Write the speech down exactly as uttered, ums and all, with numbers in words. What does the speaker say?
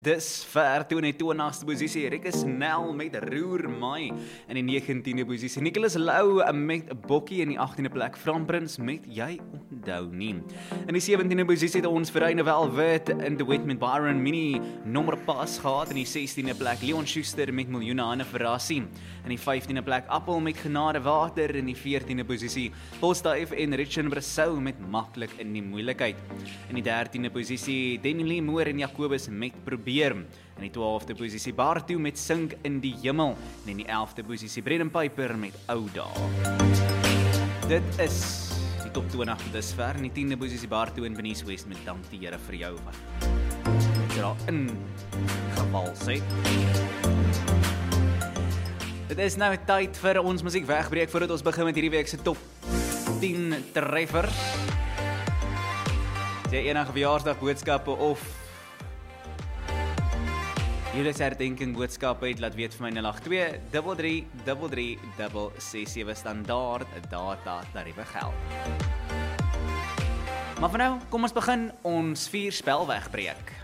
Dis ver toe in die twintigste posisie, Rikke Snell met Roer My in die negentiende posisie, Nicholas Lou met Bokkie in die agtiende plek, Framprins met Jy Onthou Nie. In die sewentiende posisie het ons vir Reine Velvet in The Wet met Byron Mini nommer pas gehad, in die sestiende plek Leon Schuster met Miljoene Hande Verrassing, in die vyftiende plek Appel met Genade Water, in die veertiende posisie Postduif en Richard Brasou met Maklik in die Moeilikheid. In die dertiende posisie Denny Lee Moore en Jacobus met Probeer. In die twaalfde posisie Bartoe met Sink in die Hemel en in die elfde posisie Brendan Piper met Ou Dae. Dit is die top twintig vir dusver. In die tiende posisie Bartoe en Bernice West met Dank die Here vir jou wat daar in geval sê. Dit is nou tyd vir ons musiek wegbreek voordat ons begin met hierdie week se top tien treffers. As jy enige verjaarsdag boodskappe of Julle se herdenking boodskappe het, laat weet vir my nul agt twee drie drie drie drie drie ses sewe standaard data tariewe geld. Maar vir nou, kom ons begin ons vier spel wegbreek.